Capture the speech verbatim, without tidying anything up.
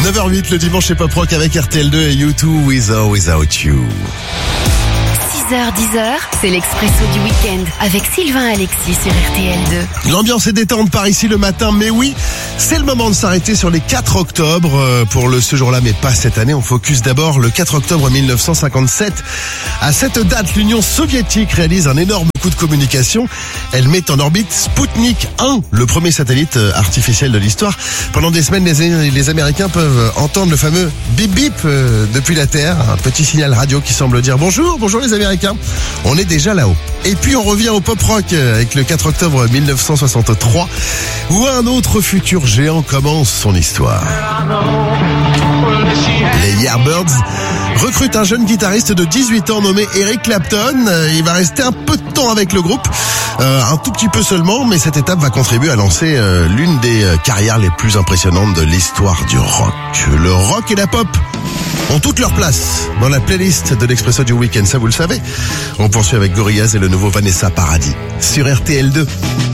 neuf heures huit le dimanche chez Pop Rock avec R T L deux et U deux With or Without You. six heures dix heures, c'est l'Expresso du week-end avec Sylvain Alexis sur R T L deux. L'ambiance est détente par ici le matin, mais oui, c'est le moment de s'arrêter sur les quatre octobre pour le ce jour-là, mais pas cette année. On focus d'abord le quatre octobre mille neuf cent cinquante-sept. À cette date, l'Union soviétique réalise un énorme coup de communication. Elle met en orbite Sputnik un, le premier satellite artificiel de l'histoire. Pendant des semaines, les, les Américains peuvent entendre le fameux bip bip euh, depuis la Terre, un petit signal radio qui semble dire bonjour, bonjour les Américains. On est déjà là-haut. Et puis on revient au pop rock avec le quatre octobre mille neuf cent soixante-trois, où un autre futur géant commence son histoire. Les Yardbirds recrutent un jeune guitariste de dix-huit ans nommé Eric Clapton. Il va rester un peu de temps avec le groupe, euh, un tout petit peu seulement, mais cette étape va contribuer à lancer euh, l'une des euh, carrières les plus impressionnantes de l'histoire du rock. Le rock et la pop ont toute leur place dans la playlist de l'Expresso du week-end, ça vous le savez. On poursuit avec Gorillaz et le nouveau Vanessa Paradis sur R T L deux.